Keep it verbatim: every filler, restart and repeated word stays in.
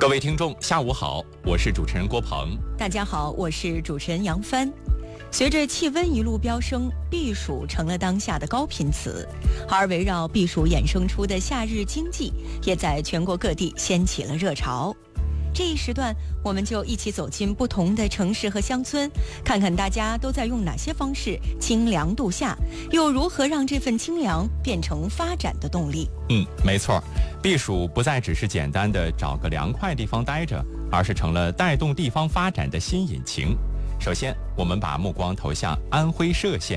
各位听众，下午好，我是主持人郭鹏。 大家好，我是主持人杨帆。随着气温一路飙升，避暑成了当下的高频词，而围绕避暑衍生出的夏日经济，也在全国各地掀起了热潮。这一时段，我们就一起走进不同的城市和乡村，看看大家都在用哪些方式清凉度夏，又如何让这份清凉变成发展的动力。 嗯，没错，避暑不再只是简单的找个凉快地方待着，而是成了带动地方发展的新引擎。首先，我们把目光投向安徽歙县。